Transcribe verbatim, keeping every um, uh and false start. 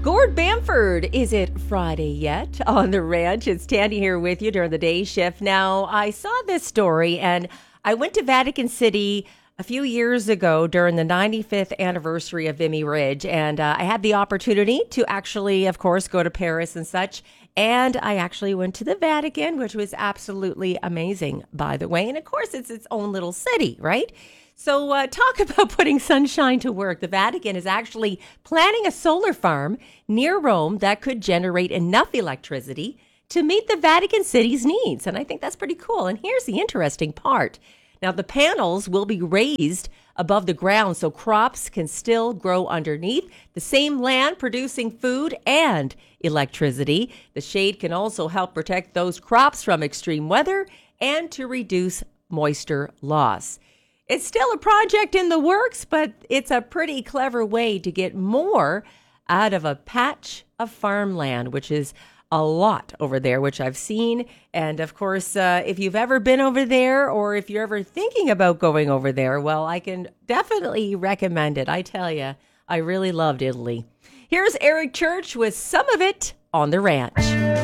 Gord Bamford, is it Friday yet on the ranch? It's Tandy here with you during the day shift. Now, I saw this story and I went to Vatican City a few years ago during the ninety-fifth anniversary of Vimy Ridge, and uh, I had the opportunity to actually, of course, go to Paris and such, and I actually went to the Vatican, which was absolutely amazing, by the way. And of course, it's its own little city, right? So uh, talk about putting sunshine to work. The Vatican is actually planning a solar farm near Rome that could generate enough electricity to meet the Vatican City's needs. And I think that's pretty cool. And here's the interesting part. Now, the panels will be raised above the ground so crops can still grow underneath the same land producing food and electricity. The shade can also help protect those crops from extreme weather and to reduce moisture loss. It's still a project in the works, but it's a pretty clever way to get more out of a patch of farmland, which is a lot over there, which I've seen. And of course, uh, if you've ever been over there or if you're ever thinking about going over there, well, I can definitely recommend it. I tell you, I really loved Italy. Here's Eric Church with some of it on the ranch.